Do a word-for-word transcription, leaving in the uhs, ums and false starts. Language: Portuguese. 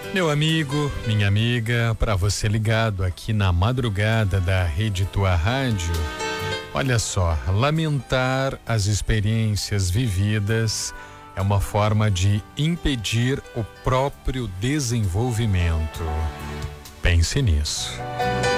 Meu amigo, minha amiga, para você ligado aqui na madrugada da Rede Tua Rádio, olha só, lamentar as experiências vividas é uma forma de impedir o próprio desenvolvimento. Pense nisso.